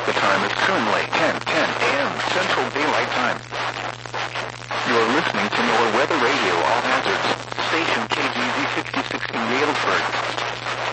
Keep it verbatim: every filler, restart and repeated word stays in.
The time is currently ten ten a m. Central Daylight Time. You are listening to NORWEB